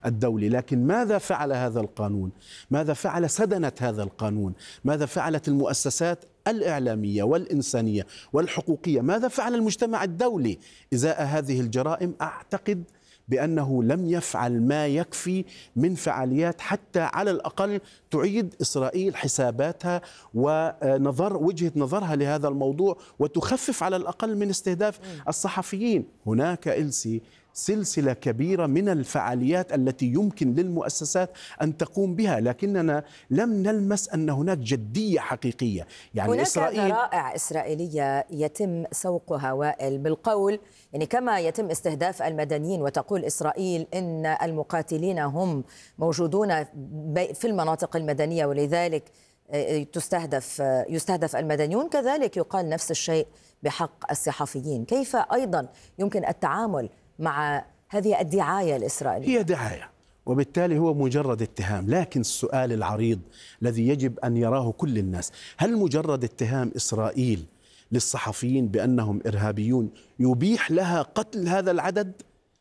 الدولي. لكن ماذا فعل هذا القانون؟ ماذا فعل سدنة هذا القانون؟ ماذا فعلت المؤسسات الإعلامية والإنسانية والحقوقية؟ ماذا فعل المجتمع الدولي إزاء هذه الجرائم؟ أعتقد بأنه لم يفعل ما يكفي من فعاليات حتى على الأقل تعيد إسرائيل حساباتها ونظر وجهة نظرها لهذا الموضوع، وتخفف على الأقل من استهداف الصحفيين. هناك إلسي سلسلة كبيرة من الفعاليات التي يمكن للمؤسسات أن تقوم بها، لكننا لم نلمس أن هناك جدية حقيقية. يعني هناك ذرائع إسرائيلية يتم سوقها وائل بالقول، يعني كما يتم استهداف المدنيين وتقول إسرائيل إن المقاتلين هم موجودون في المناطق المدنية ولذلك يستهدف المدنيون، كذلك يقال نفس الشيء بحق الصحفيين. كيف أيضا يمكن التعامل مع هذه الدعاية الإسرائيلية؟ هي دعاية وبالتالي هو مجرد اتهام، لكن السؤال العريض الذي يجب أن يراه كل الناس: هل مجرد اتهام إسرائيل للصحفيين بأنهم إرهابيون يبيح لها قتل هذا العدد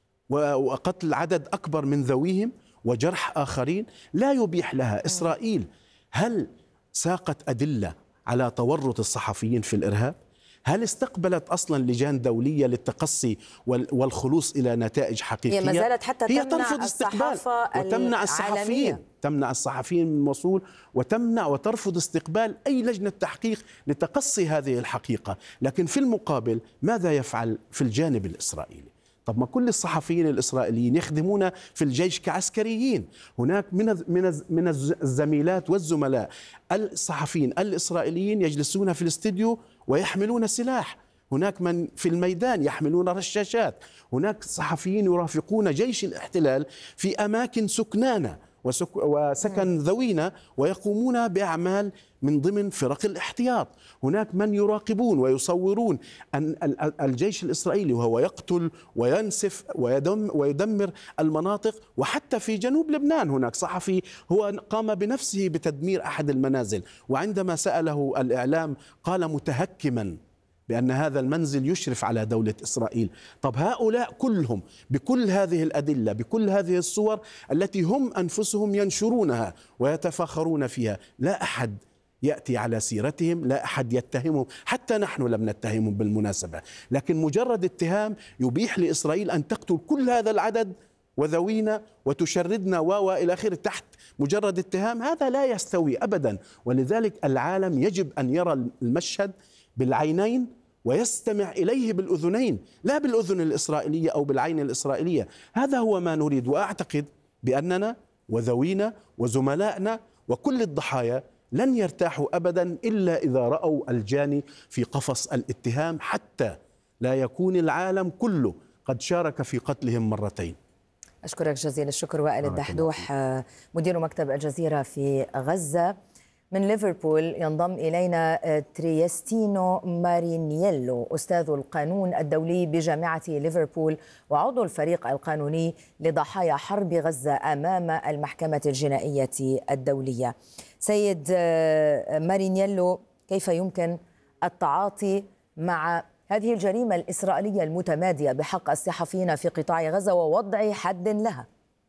وقتل عدد أكبر من ذويهم وجرح آخرين؟ لا يبيح لها. إسرائيل هل ساقت أدلة على تورط الصحفيين في الإرهاب؟ هل استقبلت أصلا لجان دولية للتقصي والخلوص إلى نتائج حقيقية؟ هي ما زالت حتى هي تمنع ترفض استقبال وتمنع الصحفيين، تمنع الصحفيين من الوصول وتمنع وترفض استقبال أي لجنة تحقيق لتقصي هذه الحقيقة. لكن في المقابل ماذا يفعل في الجانب الإسرائيلي؟ طب ما كل الصحفيين الإسرائيليين يخدمون في الجيش كعسكريين. هناك من الزميلات والزملاء الصحفيين الإسرائيليين يجلسون في الاستديو ويحملون سلاح، هناك من في الميدان يحملون رشاشات، هناك صحفيين يرافقون جيش الاحتلال في أماكن سكنانة وسكن ذوينا ويقومون بأعمال من ضمن فرق الاحتياط، هناك من يراقبون ويصورون أن الجيش الإسرائيلي وهو يقتل وينسف ويدمر المناطق. وحتى في جنوب لبنان هناك صحفي هو قام بنفسه بتدمير أحد المنازل، وعندما سأله الإعلام قال متهكما بأن هذا المنزل يشرف على دولة إسرائيل. طب هؤلاء كلهم بكل هذه الأدلة بكل هذه الصور التي هم أنفسهم ينشرونها ويتفاخرون فيها، لا أحد يأتي على سيرتهم، لا أحد يتهمهم، حتى نحن لم نتهمهم بالمناسبة. لكن مجرد اتهام يبيح لإسرائيل أن تقتل كل هذا العدد وذوينا وتشردنا وإلى آخره تحت مجرد اتهام، هذا لا يستوي أبدا. ولذلك العالم يجب أن يرى المشهد بالعينين ويستمع إليه بالأذنين، لا بالأذن الإسرائيلية أو بالعين الإسرائيلية. هذا هو ما نريد، وأعتقد بأننا وذوينا وزملائنا وكل الضحايا لن يرتاحوا أبدا إلا إذا رأوا الجاني في قفص الاتهام، حتى لا يكون العالم كله قد شارك في قتلهم مرتين. أشكرك جزيل الشكر وائل الدحدوح مدير مكتب الجزيرة في غزة. من ليفربول ينضم إلينا تريستينو مارينييلو أستاذ القانون الدولي بجامعة ليفربول وعضو الفريق القانوني لضحايا حرب غزة أمام المحكمة الجنائية الدولية. سيد مارينييلو، كيف يمكن التعاطي مع هذه الجريمة الإسرائيلية المتمادية بحق الصحفيين في قطاع غزة ووضع حد لها؟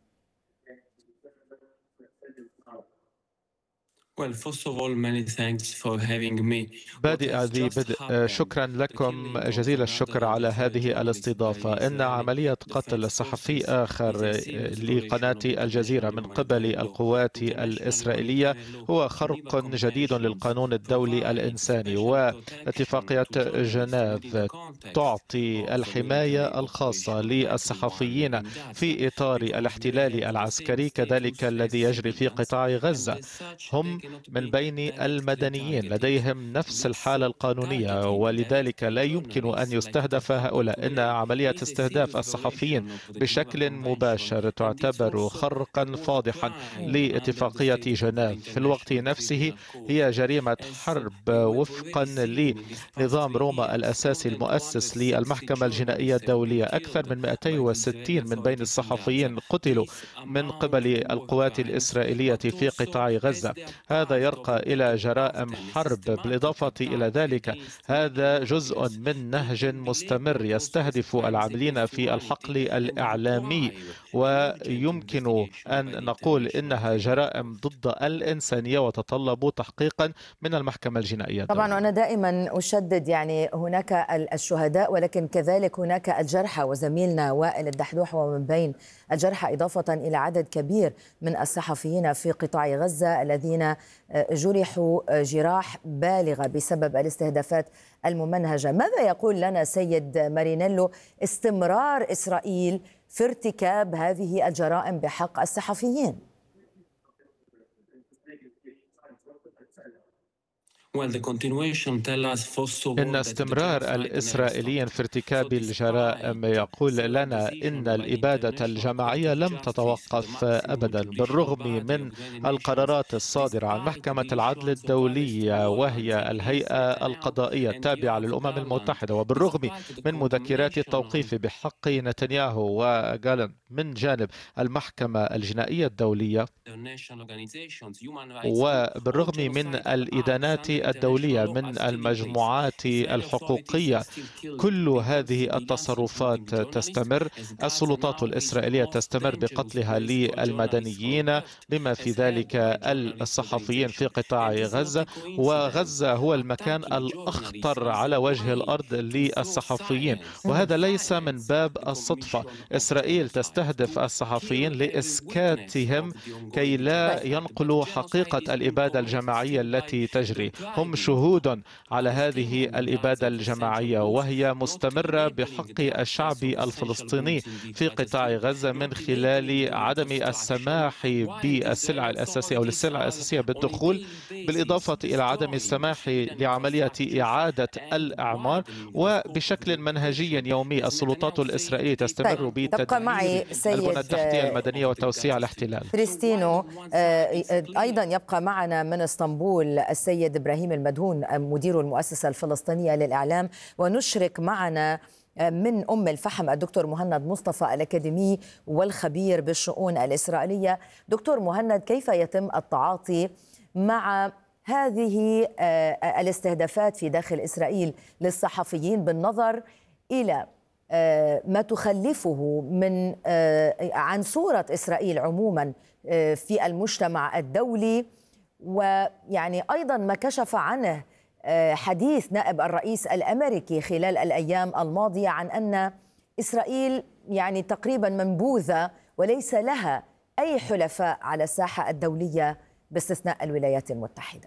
بادئ ذي بدء، شكرا لكم جزيل الشكر على هذه الاستضافة. إن عملية قتل صحفي آخر لقناة الجزيرة من قبل القوات الإسرائيلية هو خرق جديد للقانون الدولي الإنساني، واتفاقية جنيف تعطي الحماية الخاصة للصحفيين في إطار الاحتلال العسكري كذلك الذي يجري في قطاع غزة. هم من بين المدنيين لديهم نفس الحالة القانونية، ولذلك لا يمكن أن يستهدف هؤلاء. إن عملية استهداف الصحفيين بشكل مباشر تعتبر خرقا فاضحا لاتفاقية جنيف. في الوقت نفسه هي جريمة حرب وفقا لنظام روما الأساسي المؤسس للمحكمة الجنائية الدولية. أكثر من 260 من بين الصحفيين قتلوا من قبل القوات الإسرائيلية في قطاع غزة. وهذا يرقى إلى جرائم حرب. بالإضافة إلى ذلك هذا جزء من نهج مستمر يستهدف العاملين في الحقل الإعلامي، ويمكن أن نقول إنها جرائم ضد الإنسانية وتطلب تحقيقا من المحكمة الجنائية الدولية. طبعا أنا دائما أشدد يعني هناك الشهداء ولكن كذلك هناك الجرحى، وزميلنا وائل الدحدوح ومن بين الجرحى، إضافة إلى عدد كبير من الصحفيين في قطاع غزة الذين جرحوا جراح بالغة بسبب الاستهدافات الممنهجة. ماذا يقول لنا سيد مارينيلو استمرار إسرائيل في ارتكاب هذه الجرائم بحق الصحفيين؟ إن استمرار الإسرائيليين في ارتكاب الجرائم يقول لنا إن الإبادة الجماعية لم تتوقف أبدا، بالرغم من القرارات الصادرة عن محكمة العدل الدولية وهي الهيئة القضائية التابعة للأمم المتحدة، وبالرغم من مذكرات التوقيف بحق نتنياهو وغالنت من جانب المحكمة الجنائية الدولية، وبالرغم من الإدانات الدولية من المجموعات الحقوقية، كل هذه التصرفات تستمر. السلطات الإسرائيلية تستمر بقتلها للمدنيين بما في ذلك الصحفيين في قطاع غزة، وغزة هو المكان الأخطر على وجه الأرض للصحفيين، وهذا ليس من باب الصدفة. إسرائيل تستهدف الصحفيين لإسكاتهم كي لا ينقلوا حقيقة الإبادة الجماعية التي تجري. هم شهود على هذه الإبادة الجماعية وهي مستمرة بحق الشعب الفلسطيني في قطاع غزة من خلال عدم السماح بالسلع الأساسية أو للسلع الأساسية بالدخول، بالإضافة إلى عدم السماح لعملية إعادة الأعمار، وبشكل منهجي يومي السلطات الإسرائيلية تستمر بتدمير البنى التحتية المدنية وتوسيع الاحتلال. كريستينو، أيضا يبقى معنا من اسطنبول السيد إبراهيم المدهون مدير المؤسسة الفلسطينية للإعلام، ونشرك معنا من أم الفحم الدكتور مهند مصطفى الأكاديمي والخبير بالشؤون الإسرائيلية. دكتور مهند، كيف يتم التعاطي مع هذه الاستهدافات في داخل إسرائيل للصحفيين بالنظر إلى ما تخلفه من عن صورة إسرائيل عموما في المجتمع الدولي، ويعني أيضا ما كشف عنه حديث نائب الرئيس الأمريكي خلال الأيام الماضية عن أن إسرائيل يعني تقريبا منبوذة وليس لها أي حلفاء على الساحة الدولية باستثناء الولايات المتحدة؟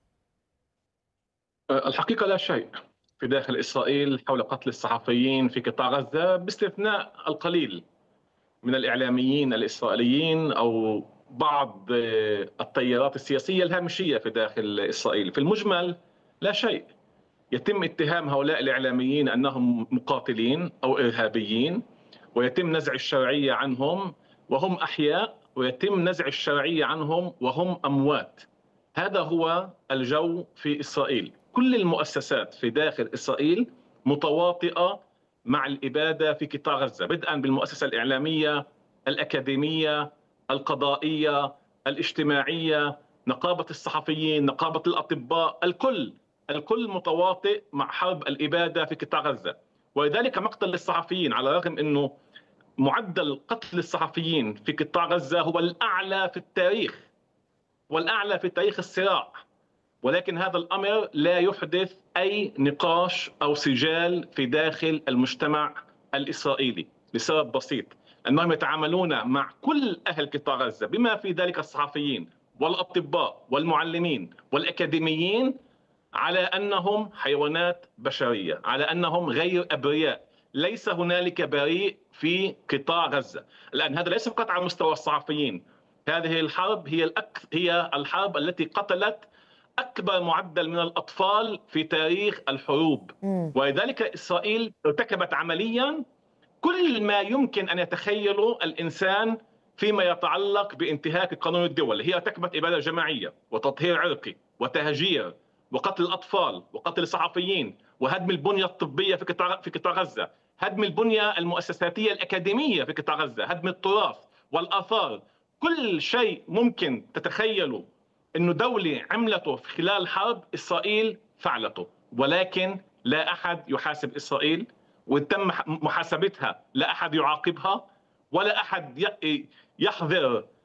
الحقيقة لا شيء في داخل إسرائيل حول قتل الصحفيين في قطاع غزة باستثناء القليل من الإعلاميين الإسرائيليين أو بعض التيارات السياسية الهامشية في داخل إسرائيل. في المجمل لا شيء. يتم اتهام هؤلاء الإعلاميين أنهم مقاتلين أو إرهابيين، ويتم نزع الشرعية عنهم وهم أحياء، ويتم نزع الشرعية عنهم وهم أموات. هذا هو الجو في إسرائيل. كل المؤسسات في داخل إسرائيل متواطئة مع الإبادة في قطاع غزة، بدءا بالمؤسسة الإعلامية، الأكاديمية، القضائية، الاجتماعية، نقابة الصحفيين، نقابة الأطباء، الكل متواطئ مع حرب الإبادة في قطاع غزة. ولذلك مقتل الصحفيين، على الرغم أنه معدل قتل الصحفيين في قطاع غزة هو الأعلى في التاريخ والأعلى في تاريخ الصراع، ولكن هذا الأمر لا يحدث أي نقاش أو سجال في داخل المجتمع الإسرائيلي لسبب بسيط، أنهم يتعاملون مع كل أهل قطاع غزة بما في ذلك الصحفيين والأطباء والمعلمين والأكاديميين على أنهم حيوانات بشرية، على أنهم غير أبرياء. ليس هنالك بريء في قطاع غزة. الآن هذا ليس فقط على مستوى الصحفيين، هذه الحرب هي الحرب التي قتلت أكبر معدل من الأطفال في تاريخ الحروب. ولذلك إسرائيل ارتكبت عمليا كل ما يمكن أن يتخيله الإنسان فيما يتعلق بانتهاك القانون الدولي. هي ارتكبت إبادة جماعية وتطهير عرقي وتهجير وقتل الأطفال وقتل الصحفيين وهدم البنية الطبية في قطاع غزة، هدم البنية المؤسساتية الأكاديمية في قطاع غزة، هدم التراث والآثار. كل شيء ممكن تتخيله انه دولة عملته في خلال حرب إسرائيل فعلته، ولكن لا أحد يحاسب إسرائيل، وتم محاسبتها لا أحد يعاقبها، ولا أحد يحظر